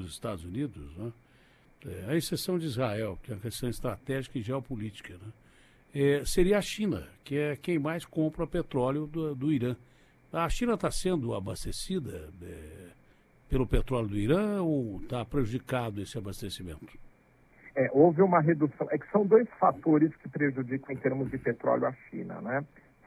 dos Estados Unidos, né? A exceção de Israel, que é uma questão estratégica e geopolítica, né? Seria a China, que é quem mais compra petróleo do Irã. A China está sendo abastecida pelo petróleo do Irã ou está prejudicado esse abastecimento? Houve uma redução. É que são dois fatores que prejudicam em termos de petróleo a China, né?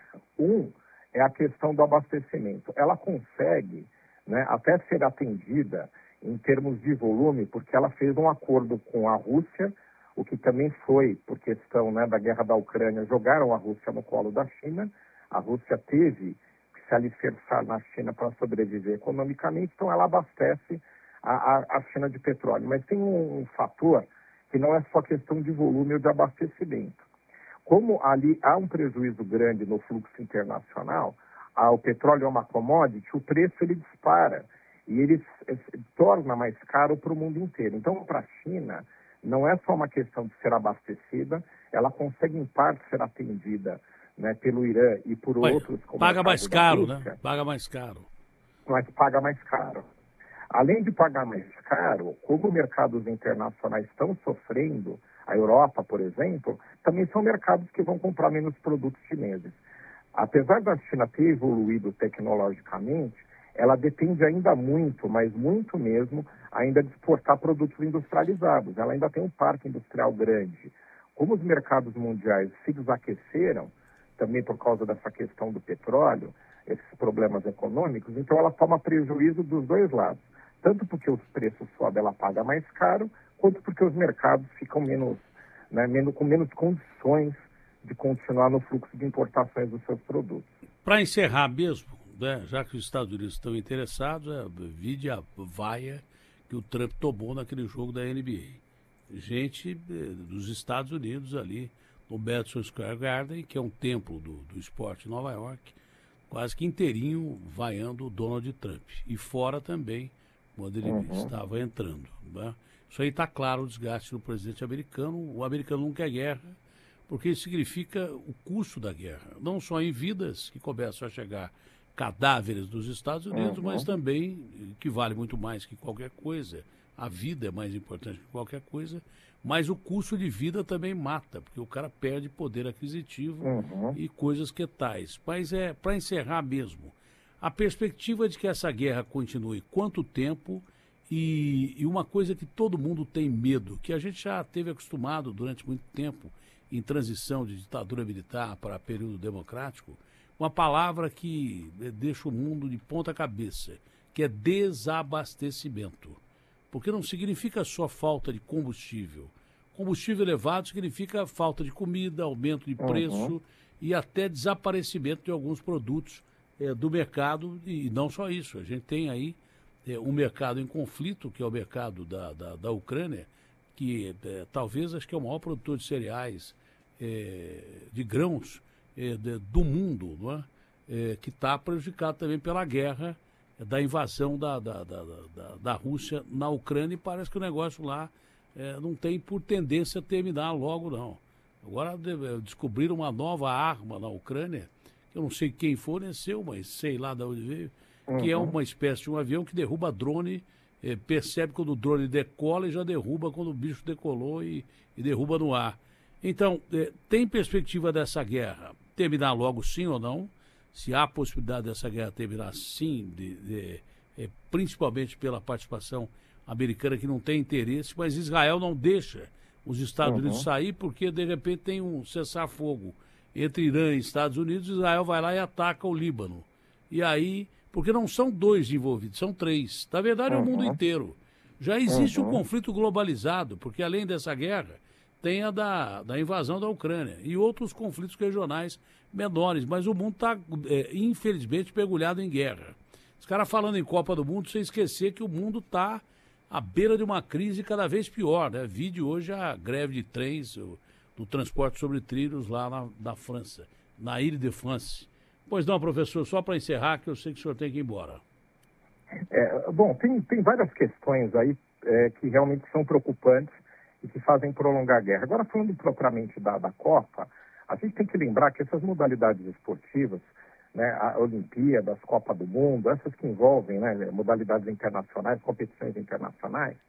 Um é a questão do abastecimento. Ela consegue, né, até ser atendida em termos de volume, porque ela fez um acordo com a Rússia, o que também foi, por questão, né, da guerra da Ucrânia, jogaram a Rússia no colo da China. A Rússia teve que se alicerçar na China para sobreviver economicamente, então ela abastece a China de petróleo. Mas tem um fator que não é só questão de volume ou de abastecimento. Como ali há um prejuízo grande no fluxo internacional, o petróleo é uma commodity, o preço ele dispara e ele torna mais caro para o mundo inteiro. Então, para a China, não é só uma questão de ser abastecida, ela consegue, em parte, ser atendida, né, pelo Irã e por outros, como paga é o mais caso caro, da Rússia, né? Paga mais caro. mas paga mais caro. Além de pagar mais caro, como mercados internacionais estão sofrendo, a Europa, por exemplo, também são mercados que vão comprar menos produtos chineses. Apesar da China ter evoluído tecnologicamente, ela depende ainda muito, mas muito mesmo, ainda de exportar produtos industrializados. Ela ainda tem um parque industrial grande. Como os mercados mundiais se desaqueceram, também por causa dessa questão do petróleo, esses problemas econômicos, então ela toma prejuízo dos dois lados. Tanto porque os preços sobem, ela paga mais caro, quanto porque os mercados ficam com menos condições de continuar no fluxo de importações dos seus produtos. Para encerrar mesmo, né, já que os Estados Unidos estão interessados, vide a vaia que o Trump tomou naquele jogo da NBA. Gente dos Estados Unidos ali, no Madison Square Garden, que é um templo do esporte em Nova York, quase que inteirinho vaiando o Donald Trump. E fora também, quando ele estava entrando. Né? Isso aí está claro, o desgaste do presidente americano. O americano não quer guerra, porque isso significa o custo da guerra. Não só em vidas, que começam a chegar cadáveres dos Estados Unidos, mas também, que vale muito mais que qualquer coisa, a vida é mais importante que qualquer coisa, mas o custo de vida também mata, porque o cara perde poder aquisitivo e coisas que tais. Mas para encerrar mesmo, a perspectiva de que essa guerra continue quanto tempo e uma coisa que todo mundo tem medo, que a gente já teve acostumado durante muito tempo em transição de ditadura militar para período democrático, uma palavra que deixa o mundo de ponta cabeça, que é desabastecimento. Porque não significa só falta de combustível. Combustível elevado significa falta de comida, aumento de preço e até desaparecimento de alguns produtos do mercado, e não só isso. A gente tem aí um mercado em conflito, que é o mercado da Ucrânia, que talvez acho que é o maior produtor de cereais, de grãos do mundo, não é? Que está prejudicado também pela guerra da invasão da Rússia na Ucrânia, e parece que o negócio lá não tem por tendência a terminar logo, não. Agora descobriram uma nova arma na Ucrânia, eu não sei quem forneceu, mas sei lá de onde veio, que é uma espécie de um avião que derruba drone, percebe quando o drone decola e já derruba quando o bicho decolou e derruba no ar. Então, tem perspectiva dessa guerra terminar logo, sim ou não? Se há possibilidade dessa guerra terminar, sim, principalmente pela participação americana, que não tem interesse, mas Israel não deixa os Estados Unidos sair, porque de repente tem um cessar-fogo entre Irã e Estados Unidos, Israel vai lá e ataca o Líbano. E aí, porque não são dois envolvidos, são três. Na verdade, é o mundo inteiro. Já existe um conflito globalizado, porque além dessa guerra, tem a da invasão da Ucrânia e outros conflitos regionais menores, mas o mundo está, infelizmente, mergulhado em guerra. Os caras falando em Copa do Mundo, sem esquecer que o mundo está à beira de uma crise cada vez pior, né? Vide hoje a greve de trens, do transporte sobre trilhos lá na França, na Ile-de-France. Pois não, professor, só para encerrar, que eu sei que o senhor tem que ir embora. Bom, tem várias questões aí que realmente são preocupantes e que fazem prolongar a guerra. Agora, falando propriamente da Copa, a gente tem que lembrar que essas modalidades esportivas, né, a Olimpíadas, Copa do Mundo, essas que envolvem, né, modalidades internacionais, competições internacionais,